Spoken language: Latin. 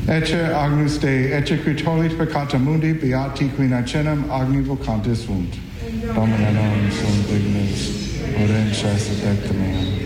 Ecce agnus Dei, ecce qui tollit peccata mundi, beati qui nacenem agni vocantis sunt. Domine non sum dignus, orences et meam.